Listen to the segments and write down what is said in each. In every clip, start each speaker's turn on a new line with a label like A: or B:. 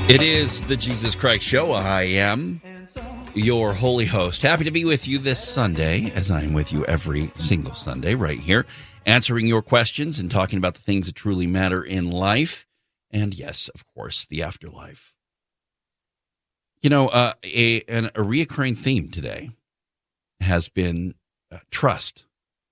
A: It is the Jesus Christ Show. I am your holy host. Happy to be with you this Sunday, as I am with you every single Sunday right here, answering your questions and talking about the things that truly matter in life. And yes, of course, the afterlife. You know, a reoccurring theme today has been trust.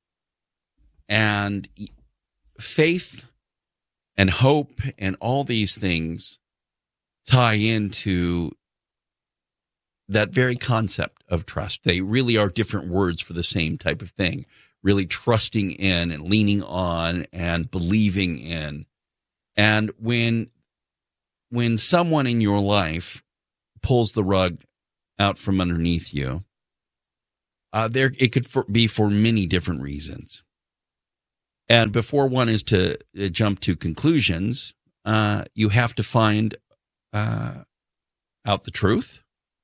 A: And faith and hope and all these things tie into that very concept of trust. They really are different words for the same type of thing. Really trusting in and leaning on and believing in. And when someone in your life pulls the rug out from underneath you, it could be for many different reasons. And before one is to jump to conclusions, you have to find out the truth.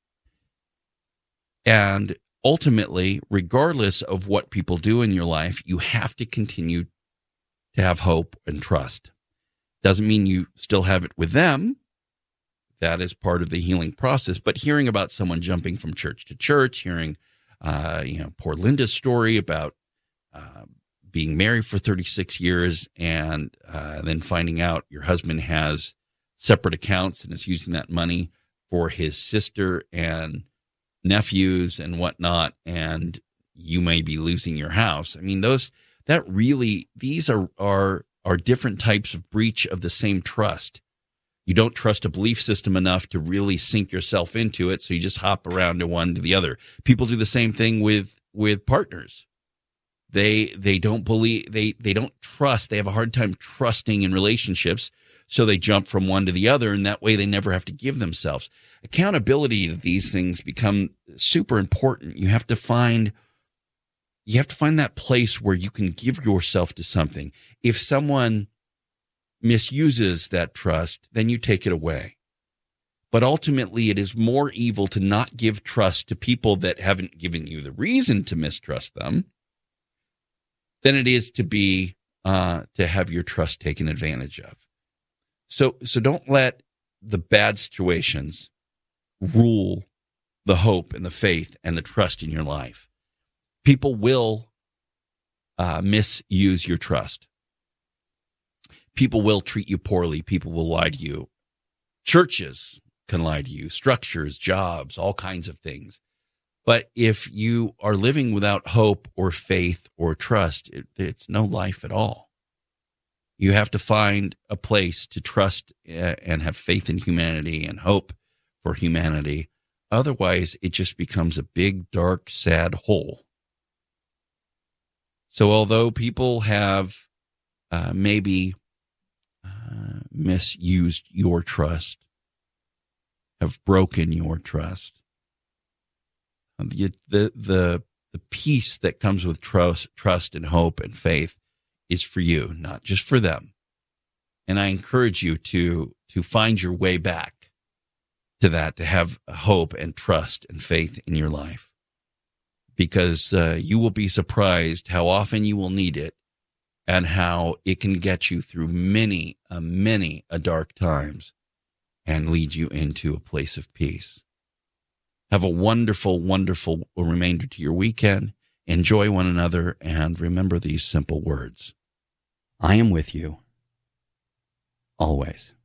A: And ultimately, regardless of what people do in your life, you have to continue to have hope and trust. Doesn't mean you still have it with them. That is part of the healing process. But hearing about someone jumping from church to church, hearing, poor Linda's story about being married for 36 years and then finding out your husband has separate accounts and is using that money for his sister and nephews and whatnot, and you may be losing your house. I mean, these are different types of breach of the same trust. You don't trust a belief system enough to really sink yourself into it, so you just hop around to one to the other. People do the same thing with partners. They don't believe, they don't trust. They have a hard time trusting in relationships, so they jump from one to the other, and that way they never have to give themselves. Accountability to these things become super important. You have to find that place where you can give yourself to something. If someone misuses that trust, then you take it away. But ultimately, it is more evil to not give trust to people that haven't given you the reason to mistrust them than it is to have your trust taken advantage of. So don't let the bad situations rule the hope and the faith and the trust in your life. People will misuse your trust. People will treat you poorly. People will lie to you. Churches can lie to you. Structures, jobs, all kinds of things. But if you are living without hope or faith or trust, it's no life at all. You have to find a place to trust and have faith in humanity and hope for humanity. Otherwise, it just becomes a big, dark, sad hole. So although people have maybe misused your trust, have broken your trust, the peace that comes with trust and hope and faith is for you, not just for them. And I encourage you to find your way back to that, to have hope and trust and faith in your life. Because you will be surprised how often you will need it and how it can get you through many dark times and lead you into a place of peace. Have a wonderful, wonderful remainder to your weekend. Enjoy one another, and remember these simple words. I am with you, always.